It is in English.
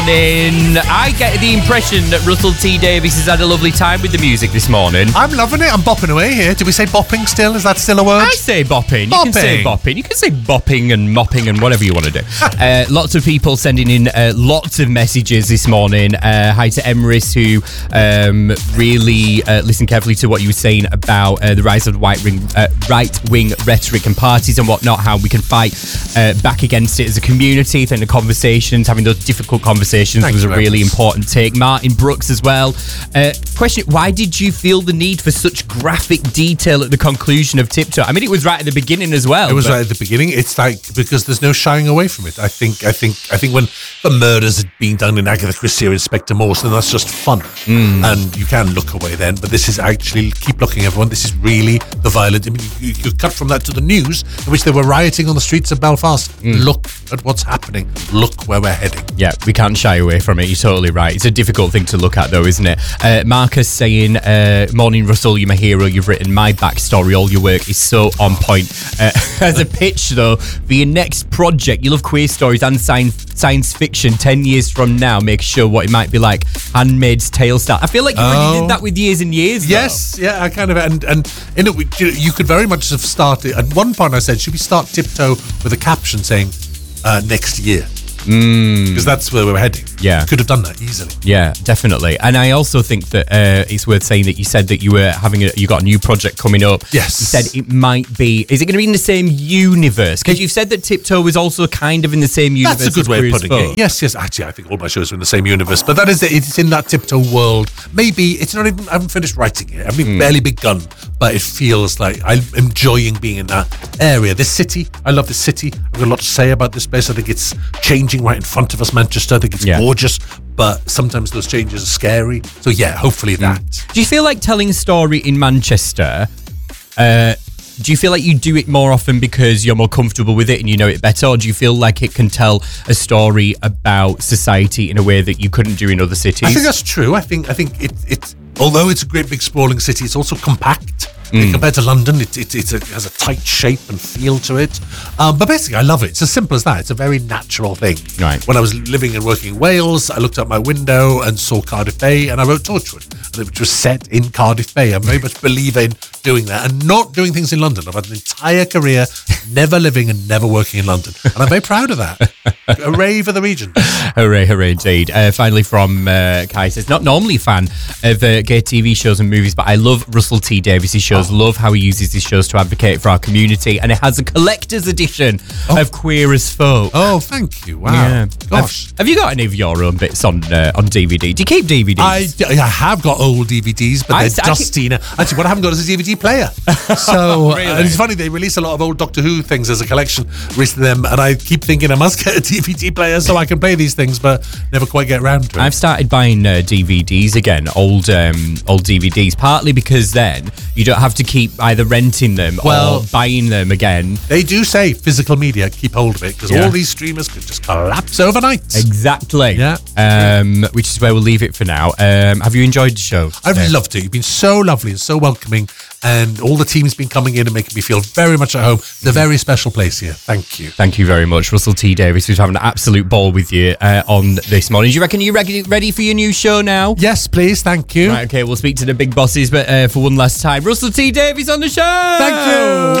Then I get the impression that Russell T Davies has had a lovely time with the music this morning. I'm loving it. I'm bopping away here. Do we say bopping still? Is that still a word? I say bopping. You can say bopping. You can say bopping and mopping and whatever you want to do. Lots of people sending in lots of messages this morning. Hi to Emrys, who really listened carefully to what you were saying about the rise of right-wing rhetoric and parties and whatnot, how we can fight back against it as a community. I think the conversations, having those difficult conversations was a really important take. Martin Brooks as well. Question, why did you feel the need for such graphic detail at the conclusion of Tiptoe? I mean, it was right at the beginning as well. It was right at the beginning. It's like, because there's no shying away from it. I think when the murders had been done in Agatha Christie or Inspector Morse, then that's just fun. And you can look away then, but this is actually, keep looking everyone, this is really the violent. I mean, you cut from that to the news in which they were rioting on the streets of Belfast. Look at what's happening. Look where we're heading. Yeah, we can't shy away from it. You're totally right. It's a difficult thing to look at though, isn't it? Marcus saying, morning Russell, you're my hero. You've written my backstory. All your work is so on point. As a pitch though, for your next project, you love queer stories and science fiction. 10 years from now, make sure what it might be like. Handmaid's Tale style. I feel like you already did that with Years and Years though. Yes, yeah, I kind of, and in it, you could very much have started, at one point I said, should we start Tiptoe with a caption saying, next year? Because that's where we're heading. Yeah. Could have done that easily. Yeah, definitely. And I also think that it's worth saying that you said that you were you got a new project coming up. Yes. You said it might be, is it going to be in the same universe? Because you've said that Tiptoe was also kind of in the same universe. That's a good way of putting it. Yes. Actually, I think all my shows are in the same universe, but that is it. It's in that Tiptoe world. Maybe it's not even, I haven't finished writing it. I've barely begun, but it feels like I'm enjoying being in that area. This city, I love this city. I've got a lot to say about this place. I think it's changing right in front of us, Manchester. I think it's gorgeous, but sometimes those changes are scary. So yeah, hopefully that. Do you feel like telling a story in Manchester, do you feel like you do it more often because you're more comfortable with it and you know it better, or do you feel like it can tell a story about society in a way that you couldn't do in other cities? I think that's true. I think it's although it's a great big sprawling city, it's also compact. Compared to London, it has a tight shape and feel to it. But basically, I love it. It's as simple as that. It's a very natural thing. Right. When I was living and working in Wales, I looked out my window and saw Cardiff Bay, and I wrote Torchwood, which was set in Cardiff Bay. I'm very much believer in doing that and not doing things in London. I've had an entire career never living and never working in London, and I'm very proud of that. Hooray for the region. Hooray, hooray indeed. Finally from Kai says, not normally a fan of gay TV shows and movies, but I love Russell T Davies' shows. Love how he uses his shows to advocate for our community, and it has a collector's edition of Queer as Folk. Oh, thank you. Wow. Yeah. Gosh. Have you got any of your own bits on DVD? Do you keep DVDs? I have got old DVDs, but they're dusty. Actually, what I haven't got is a DVD player. So Really? and it's funny, they release a lot of old Doctor Who things as a collection recently, and I keep thinking I must get a DVD player so I can play these things, but never quite get around to it. I've started buying DVDs again, old DVDs, partly because then you don't have to keep either renting them or buying them again. They do say physical media, keep hold of it, because all these streamers could just collapse overnight. Exactly. Yeah. Which is where we'll leave it for now. Have you enjoyed the show? I've loved it. You've been so lovely and so welcoming, and all the team's been coming in and making me feel very much at home. It's a very special place here. Thank you. Thank you very much, Russell T Davies. We've had an absolute ball with you on this morning. Do you reckon you're ready for your new show now? Yes, please. Thank you. Right, okay, we'll speak to the big bosses, but for one last time, Russell T Davies on the show. Thank you.